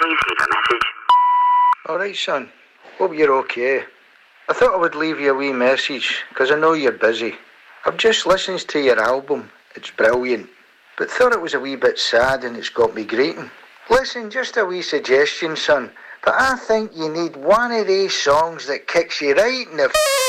Please leave a message. Alright, son. Hope you're okay. I thought I would leave you a wee message, because I know you're busy. I've just listened to your album. It's brilliant. But thought it was a wee bit sad and it's got me greeting. Listen, just a wee suggestion, son. But I think you need one of these songs that kicks you right in the